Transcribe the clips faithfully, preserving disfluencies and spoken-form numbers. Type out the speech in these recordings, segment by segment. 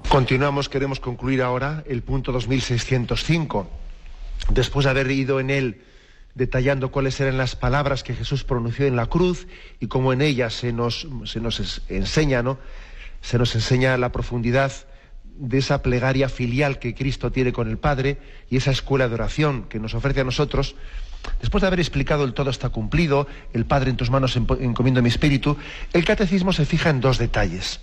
Continuamos, queremos concluir ahora el punto dos mil seiscientos cinco. Después de haber ido en él detallando cuáles eran las palabras que Jesús pronunció en la cruz y cómo en ellas se nos, se nos enseña, ¿no? Se nos enseña la profundidad de esa plegaria filial que Cristo tiene con el Padre y esa escuela de oración que nos ofrece a nosotros. Después de haber explicado el todo está cumplido, el Padre en tus manos encomiendo mi espíritu, el catecismo se fija en dos detalles.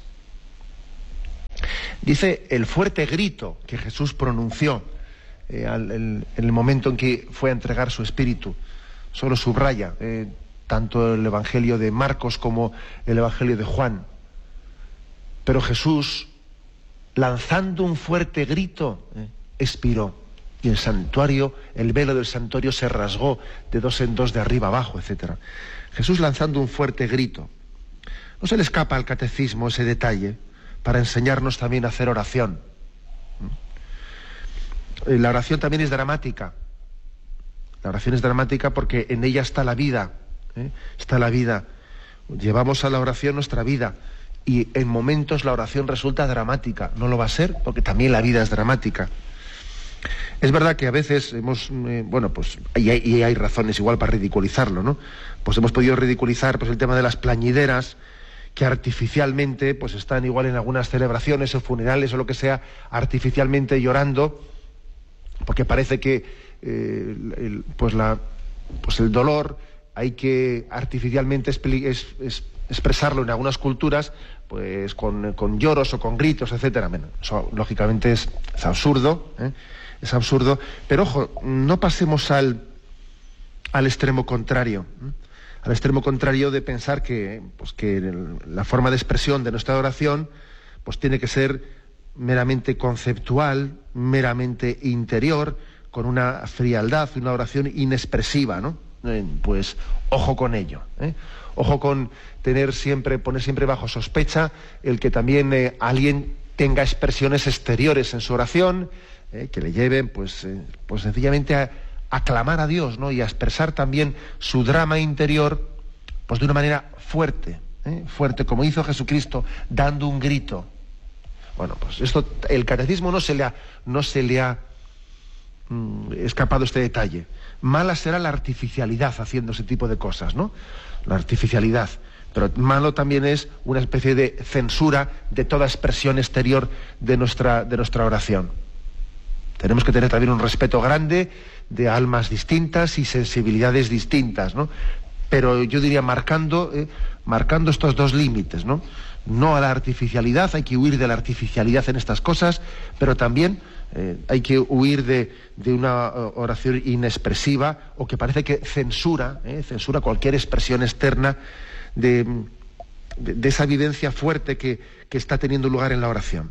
Dice el fuerte grito que Jesús pronunció eh, al, el, en el momento en que fue a entregar su espíritu. Solo subraya eh, tanto el Evangelio de Marcos como el Evangelio de Juan. Pero Jesús, lanzando un fuerte grito, eh, expiró. Y el santuario, el velo del santuario se rasgó de dos en dos, de arriba abajo, etcétera. Jesús lanzando un fuerte grito. No se le escapa al catecismo ese detalle para enseñarnos también a hacer oración. La oración también es dramática. La oración es dramática porque en ella está la vida. ¿eh? Está la vida. Llevamos a la oración nuestra vida. Y en momentos la oración resulta dramática. No lo va a ser porque también la vida es dramática. Es verdad que a veces hemos, eh, bueno, pues, y hay, y hay razones igual para ridiculizarlo, ¿no? Pues hemos podido ridiculizar pues, el tema de las plañideras, que artificialmente, pues están igual en algunas celebraciones o funerales o lo que sea, artificialmente llorando, porque parece que eh, el, pues, la, pues el dolor hay que artificialmente expli- es, es, expresarlo en algunas culturas, pues con, con lloros o con gritos, etcétera. Bueno, eso lógicamente es, es absurdo, ¿eh? Es absurdo, pero ojo, no pasemos al, al extremo contrario, ¿eh? Al extremo contrario de pensar que, pues, que el, la forma de expresión de nuestra oración pues tiene que ser meramente conceptual, meramente interior, con una frialdad, una oración inexpresiva, ¿no? Eh, pues ojo con ello, ¿eh? Ojo con tener siempre, poner siempre bajo sospecha el que también eh, alguien tenga expresiones exteriores en su oración, Eh, que le lleven pues, eh, pues sencillamente a, a clamar a Dios, ¿no? Y a expresar también su drama interior pues de una manera fuerte, ¿eh? fuerte, como hizo Jesucristo, dando un grito. Bueno, pues esto, el catecismo no se le ha, no se le ha mm, escapado este detalle. Mala será la artificialidad haciendo ese tipo de cosas, ¿no? La artificialidad. Pero malo también es una especie de censura de toda expresión exterior de nuestra, de nuestra oración. Tenemos que tener también un respeto grande de almas distintas y sensibilidades distintas, ¿no? Pero yo diría marcando, eh, marcando estos dos límites, ¿no? No a la artificialidad, hay que huir de la artificialidad en estas cosas, pero también eh, hay que huir de, de una oración inexpresiva o que parece que censura, eh, censura cualquier expresión externa de, de, de esa vivencia fuerte que, que está teniendo lugar en la oración.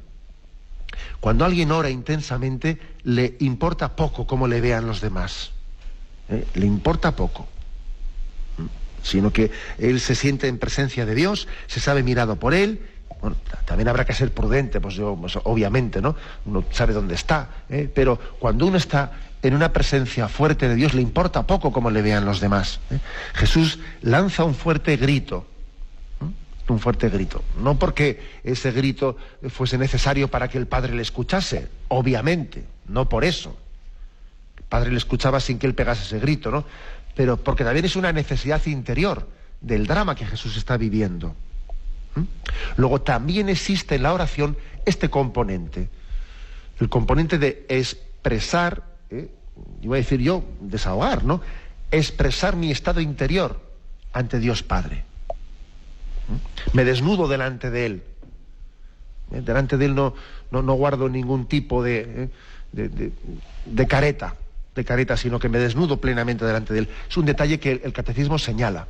Cuando alguien ora intensamente, le importa poco cómo le vean los demás. ¿Eh? Le importa poco. ¿Mm? Sino que él se siente en presencia de Dios, se sabe mirado por él. Bueno, también habrá que ser prudente, pues, yo, pues obviamente, ¿no? Uno sabe dónde está. ¿eh? Pero cuando uno está en una presencia fuerte de Dios, le importa poco cómo le vean los demás. ¿eh? Jesús lanza un fuerte grito. un fuerte grito, no porque ese grito fuese necesario para que el Padre le escuchase, obviamente, no por eso. El Padre le escuchaba sin que él pegase ese grito, ¿no? Pero porque también es una necesidad interior del drama que Jesús está viviendo. ¿Mm? Luego también existe en la oración este componente, el componente de expresar, ¿eh? iba a decir yo, desahogar, ¿no? Expresar mi estado interior ante Dios Padre. Me desnudo delante de Él. ¿Eh? Delante de Él no, no, no guardo ningún tipo de, ¿eh? de, de, de careta, de careta, sino que me desnudo plenamente delante de Él. Es un detalle que el, el catecismo señala.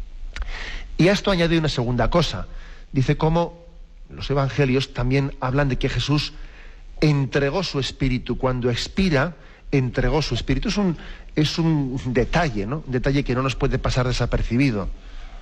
Y a esto añade una segunda cosa. Dice cómo los evangelios también hablan de que Jesús entregó su espíritu. Cuando expira, entregó su espíritu. Es un, es un detalle, ¿no? Un detalle que no nos puede pasar desapercibido.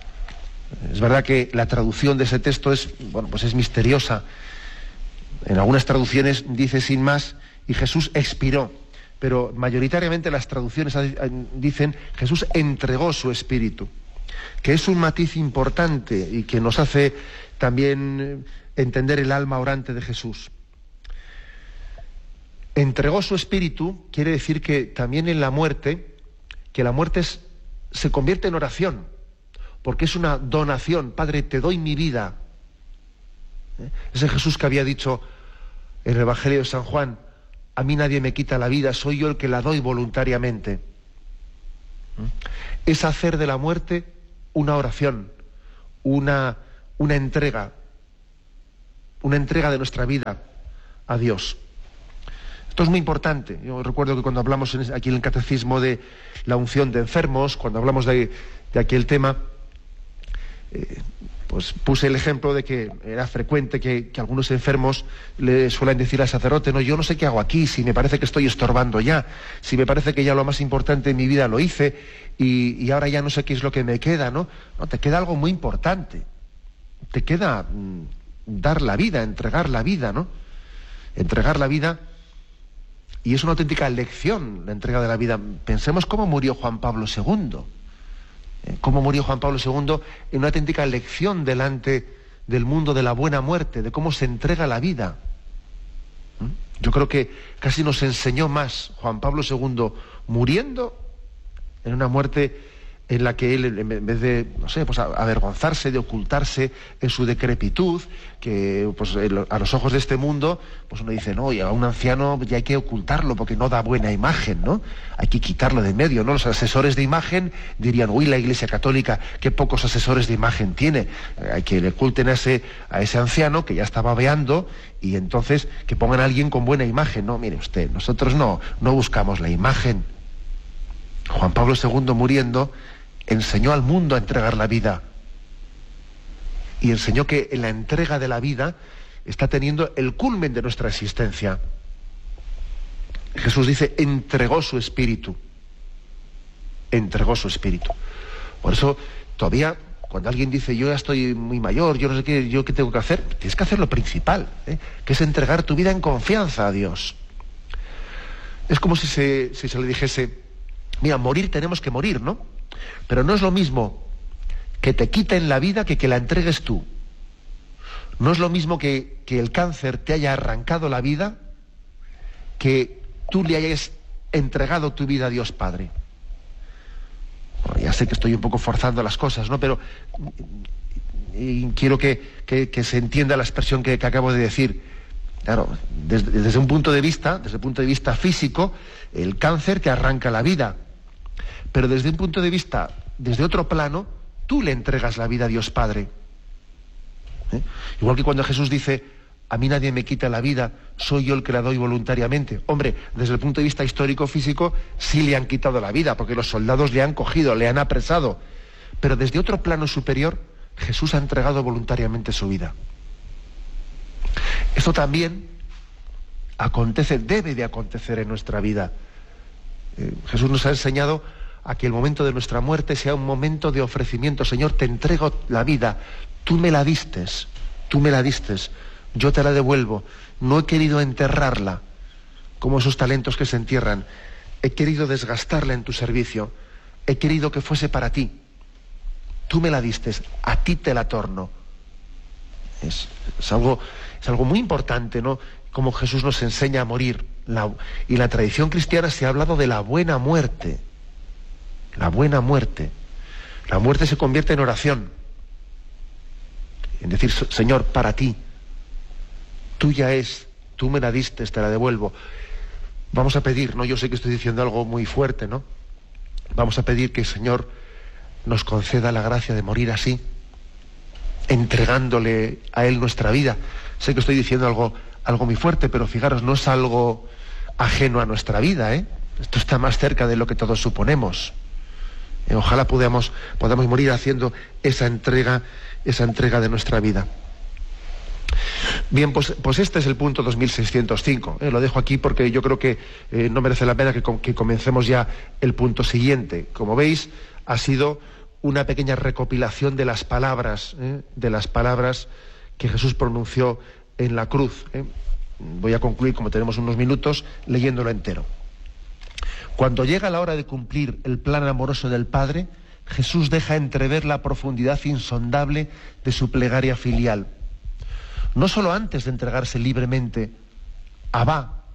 Es verdad que la traducción de ese texto es, bueno, pues es misteriosa. En algunas traducciones dice sin más, y Jesús expiró. Pero mayoritariamente las traducciones dicen, Jesús entregó su espíritu. Que es un matiz importante y que nos hace también entender el alma orante de Jesús. Entregó su espíritu quiere decir que también en la muerte, que la muerte es, se convierte en oración, porque es una donación. Padre, te doy mi vida. ¿Eh? Ese Jesús que había dicho en el Evangelio de San Juan, a mí nadie me quita la vida, soy yo el que la doy voluntariamente. ¿Eh? Es hacer de la muerte una oración, una, una entrega, una entrega de nuestra vida a Dios. Esto es muy importante. Yo recuerdo que cuando hablamos en, aquí en el Catecismo de la unción de enfermos, cuando hablamos de, de aquel tema, eh, pues puse el ejemplo de que era frecuente que, que algunos enfermos le suelen decir al sacerdote, no, yo no sé qué hago aquí, si me parece que estoy estorbando ya, si me parece que ya lo más importante en mi vida lo hice y, y ahora ya no sé qué es lo que me queda, ¿no? No, te queda algo muy importante. Te queda mm, dar la vida, entregar la vida, ¿no? Entregar la vida. Y es una auténtica lección la entrega de la vida. Pensemos cómo murió Juan Pablo segundo. Eh, cómo murió Juan Pablo segundo en una auténtica lección delante del mundo de la buena muerte, de cómo se entrega la vida. ¿Mm? Yo creo que casi nos enseñó más Juan Pablo segundo muriendo en una muerte en la que él, en vez de, no sé, pues avergonzarse, de ocultarse en su decrepitud, que pues a los ojos de este mundo, pues uno dice, no, y a un anciano ya hay que ocultarlo porque no da buena imagen, ¿no? Hay que quitarlo de medio, ¿no? Los asesores de imagen dirían, uy, la Iglesia Católica, qué pocos asesores de imagen tiene. Hay que le oculten a ese, a ese anciano que ya está babeando y entonces que pongan a alguien con buena imagen. No, mire usted, nosotros no, no buscamos la imagen. Juan Pablo segundo muriendo enseñó al mundo a entregar la vida y enseñó que en la entrega de la vida está teniendo el culmen de nuestra existencia. Jesús dice, entregó su espíritu, entregó su espíritu. Por eso, todavía, cuando alguien dice, yo ya estoy muy mayor, yo no sé qué, yo qué tengo que hacer, tienes que hacer lo principal, ¿eh? Que es entregar tu vida en confianza a Dios. Es como si se, si se le dijese, mira, morir tenemos que morir, ¿no? Pero no es lo mismo que te quiten la vida que que la entregues tú. No es lo mismo que, que el cáncer te haya arrancado la vida que tú le hayas entregado tu vida a Dios Padre. Bueno, ya sé que estoy un poco forzando las cosas, ¿no? Pero y quiero que, que, que se entienda la expresión que, que acabo de decir. Claro, desde, desde un punto de vista, desde el punto de vista físico, el cáncer te arranca la vida. Pero desde un punto de vista, desde otro plano, tú le entregas la vida a Dios Padre. ¿Eh? Igual que cuando Jesús dice, a mí nadie me quita la vida, soy yo el que la doy voluntariamente. Hombre, desde el punto de vista histórico-físico, sí le han quitado la vida, porque los soldados le han cogido, le han apresado. Pero desde otro plano superior, Jesús ha entregado voluntariamente su vida. Esto también acontece, debe de acontecer en nuestra vida. Eh, Jesús nos ha enseñado a que el momento de nuestra muerte sea un momento de ofrecimiento. Señor, te entrego la vida, tú me la distes, tú me la distes, yo te la devuelvo. No he querido enterrarla como esos talentos que se entierran, he querido desgastarla en tu servicio, he querido que fuese para ti. Tú me la distes, a ti te la torno. Es, es, algo, es algo muy importante, ¿no? Como Jesús nos enseña a morir. La, y en la tradición cristiana se ha hablado de la buena muerte. La buena muerte. La muerte se convierte en oración. En decir, Señor, para ti. Tuya es, tú me la diste, te la devuelvo. Vamos a pedir, ¿no? Yo sé que estoy diciendo algo muy fuerte, ¿no? Vamos a pedir que el Señor nos conceda la gracia de morir así, entregándole a Él nuestra vida. Sé que estoy diciendo algo, algo muy fuerte, pero fijaros, no es algo ajeno a nuestra vida, ¿eh? Esto está más cerca de lo que todos suponemos. Eh, ojalá podamos, podamos morir haciendo esa entrega, esa entrega de nuestra vida. Bien, pues, pues este es el punto dos mil seiscientos cinco. Eh, lo dejo aquí porque yo creo que eh, no merece la pena que, que comencemos ya el punto siguiente. Como veis, ha sido una pequeña recopilación de las palabras, eh, de las palabras que Jesús pronunció en la cruz. Eh. Voy a concluir, como tenemos unos minutos, leyéndolo entero. Cuando llega la hora de cumplir el plan amoroso del Padre, Jesús deja entrever la profundidad insondable de su plegaria filial. No solo antes de entregarse libremente, Abba,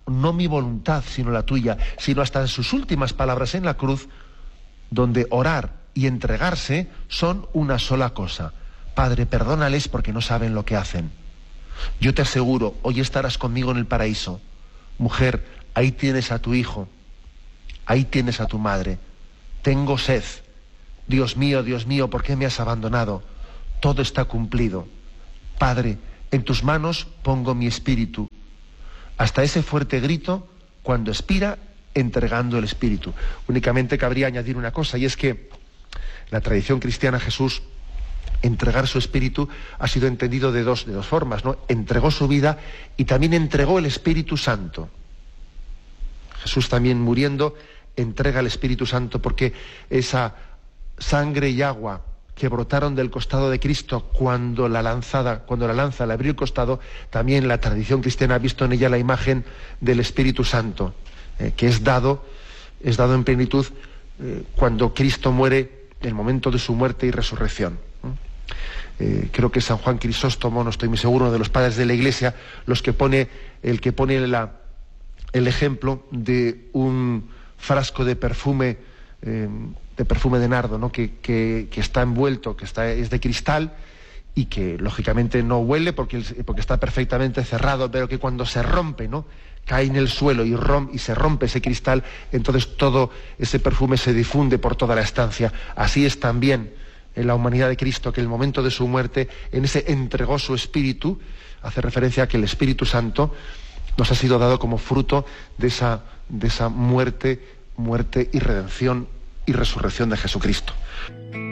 no mi voluntad, sino la tuya, sino hasta en sus últimas palabras en la cruz, donde orar y entregarse son una sola cosa. Padre, perdónales porque no saben lo que hacen. Yo te aseguro, hoy estarás conmigo en el paraíso. Mujer, ahí tienes a tu hijo, ahí tienes a tu madre. Tengo sed. Dios mío, Dios mío, ¿por qué me has abandonado? Todo está cumplido. Padre, en tus manos pongo mi espíritu. Hasta ese fuerte grito, cuando expira, entregando el espíritu. Únicamente cabría añadir una cosa, y es que la tradición cristiana, Jesús, entregar su espíritu ha sido entendido de dos, de dos formas, ¿no? Entregó su vida y también entregó el Espíritu Santo. Jesús también muriendo entrega el Espíritu Santo, porque esa sangre y agua que brotaron del costado de Cristo cuando la lanzada, cuando la lanza le abrió el costado, también la tradición cristiana ha visto en ella la imagen del Espíritu Santo, eh, que es dado, es dado en plenitud eh, cuando Cristo muere, en el momento de su muerte y resurrección. Eh, creo que San Juan Crisóstomo, no estoy muy seguro, uno de los padres de la Iglesia, los que pone, el que pone la, el ejemplo de un frasco de perfume, eh, de perfume de nardo, ¿no? que, que, que está envuelto, que está, es de cristal y que lógicamente no huele porque, porque está perfectamente cerrado, pero que cuando se rompe, ¿no? cae en el suelo y, rom, y se rompe ese cristal, entonces todo ese perfume se difunde por toda la estancia. Así es también en la humanidad de Cristo, que en el momento de su muerte, en ese entregó su espíritu, hace referencia a que el Espíritu Santo nos ha sido dado como fruto de esa, de esa muerte, muerte y redención y resurrección de Jesucristo.